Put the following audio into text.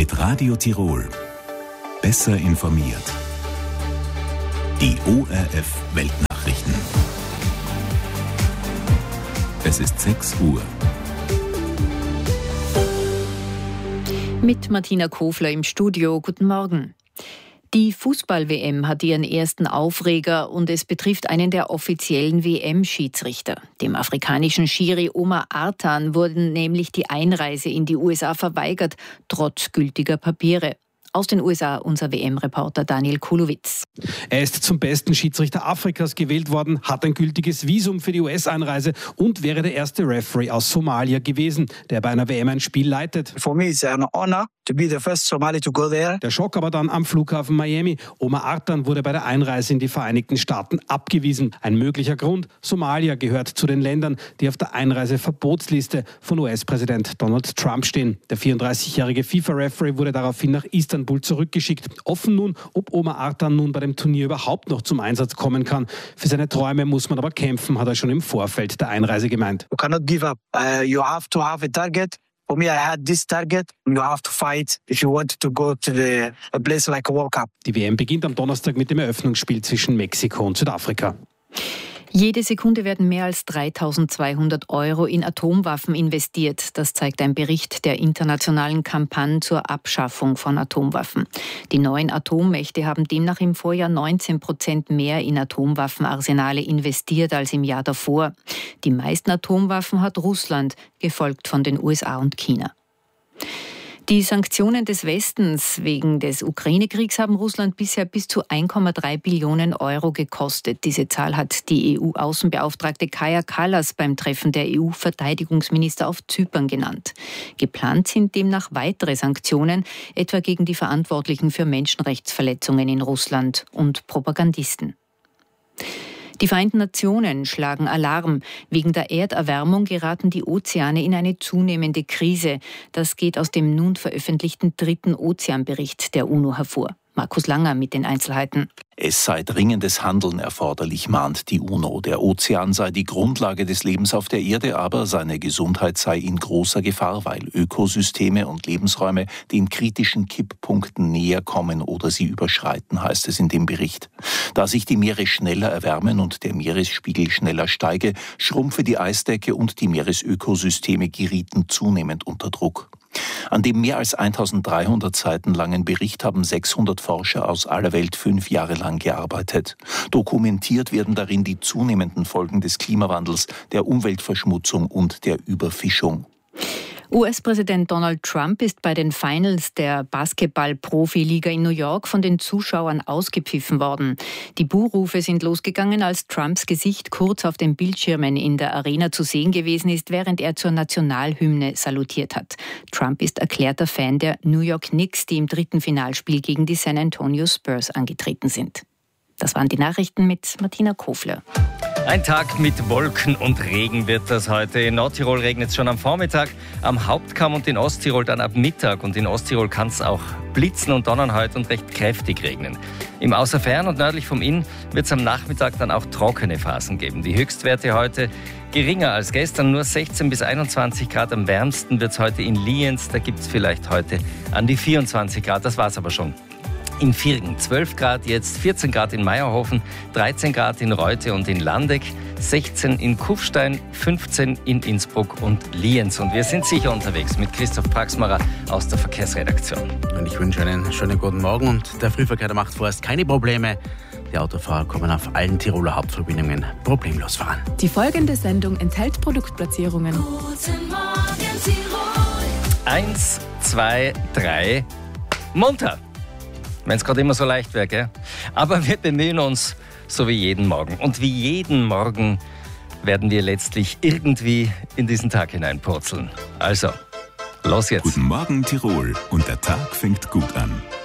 Mit Radio Tirol. Besser informiert. Die ORF Weltnachrichten. Es ist 6 Uhr. Mit Martina Kofler im Studio. Guten Morgen. Die Fußball-WM hat ihren ersten Aufreger und es betrifft einen der offiziellen WM-Schiedsrichter. Dem afrikanischen Schiri Omar Artan wurde nämlich die Einreise in die USA verweigert, trotz gültiger Papiere. Aus den USA unser WM-Reporter Daniel Kulowitz. Er ist zum besten Schiedsrichter Afrikas gewählt worden, hat ein gültiges Visum für die US-Einreise und wäre der erste Referee aus Somalia gewesen, der bei einer WM ein Spiel leitet. For me it's an honor to be the first Somali to go there. Der Schock aber dann am Flughafen Miami. Omar Artan wurde bei der Einreise in die Vereinigten Staaten abgewiesen. Ein möglicher Grund: Somalia gehört zu den Ländern, die auf der Einreiseverbotsliste von US-Präsident Donald Trump stehen. Der 34-jährige FIFA-Referee wurde daraufhin nach Istanbul zurückgeschickt. Offen nun, ob Omar Artan nun bei dem Turnier überhaupt noch zum Einsatz kommen kann. Für seine Träume muss man aber kämpfen, hat er schon im Vorfeld der Einreise gemeint. You cannot give up. You have to have a target. For me, I had this target. You have to fight if you want to go to a place like a World Cup. Die WM beginnt am Donnerstag mit dem Eröffnungsspiel zwischen Mexiko und Südafrika. Jede Sekunde werden mehr als 3.200 € in Atomwaffen investiert. Das zeigt ein Bericht der internationalen Kampagne zur Abschaffung von Atomwaffen. Die neuen Atommächte haben demnach im Vorjahr 19% mehr in Atomwaffenarsenale investiert als im Jahr davor. Die meisten Atomwaffen hat Russland, gefolgt von den USA und China. Die Sanktionen des Westens wegen des Ukraine-Kriegs haben Russland bisher bis zu 1,3 Billionen € gekostet. Diese Zahl hat die EU-Außenbeauftragte Kaja Kallas beim Treffen der EU-Verteidigungsminister auf Zypern genannt. Geplant sind demnach weitere Sanktionen, etwa gegen die Verantwortlichen für Menschenrechtsverletzungen in Russland und Propagandisten. Die Vereinten Nationen schlagen Alarm. Wegen der Erderwärmung geraten die Ozeane in eine zunehmende Krise. Das geht aus dem nun veröffentlichten 3. Ozeanbericht der UNO hervor. Markus Langer mit den Einzelheiten. Es sei dringendes Handeln erforderlich, mahnt die UNO. Der Ozean sei die Grundlage des Lebens auf der Erde, aber seine Gesundheit sei in großer Gefahr, weil Ökosysteme und Lebensräume den kritischen Kipppunkten näher kommen oder sie überschreiten, heißt es in dem Bericht. Da sich die Meere schneller erwärmen und der Meeresspiegel schneller steige, schrumpfe die Eisdecke und die Meeresökosysteme gerieten zunehmend unter Druck. An dem mehr als 1300 Seiten langen Bericht haben 600 Forscher aus aller Welt 5 Jahre lang gearbeitet. Dokumentiert werden darin die zunehmenden Folgen des Klimawandels, der Umweltverschmutzung und der Überfischung. US-Präsident Donald Trump ist bei den Finals der Basketball-Profiliga in New York von den Zuschauern ausgepfiffen worden. Die Buhrufe sind losgegangen, als Trumps Gesicht kurz auf den Bildschirmen in der Arena zu sehen gewesen ist, während er zur Nationalhymne salutiert hat. Trump ist erklärter Fan der New York Knicks, die im 3. Finalspiel gegen die San Antonio Spurs angetreten sind. Das waren die Nachrichten mit Martina Kofler. Ein Tag mit Wolken und Regen wird das heute. In Nordtirol regnet es schon am Vormittag, am Hauptkamm und in Osttirol dann ab Mittag. Und in Osttirol kann es auch blitzen und donnern heute und recht kräftig regnen. Im Außerfern und nördlich vom Inn wird es am Nachmittag dann auch trockene Phasen geben. Die Höchstwerte heute geringer als gestern, nur 16 bis 21 Grad. Am wärmsten wird es heute in Lienz, da gibt es vielleicht heute an die 24 Grad. Das war's aber schon. In Virgen 12 Grad, jetzt 14 Grad in Meierhofen, 13 Grad in Reute und in Landeck, 16 in Kufstein, 15 in Innsbruck und Lienz. Und wir sind sicher unterwegs mit Christoph Praxmacher aus der Verkehrsredaktion. Und ich wünsche einen schönen guten Morgen. Und der Frühverkehr, der macht vorerst keine Probleme. Die Autofahrer kommen auf allen Tiroler Hauptverbindungen problemlos fahren. Die folgende Sendung enthält Produktplatzierungen. Guten Morgen, Tirol. 1, 2, 3, munter! Wenn es gerade immer so leicht wäre, gell? Aber wir bemühen uns, so wie jeden Morgen. Und wie jeden Morgen werden wir letztlich irgendwie in diesen Tag hineinpurzeln. Also, los jetzt. Guten Morgen Tirol und der Tag fängt gut an.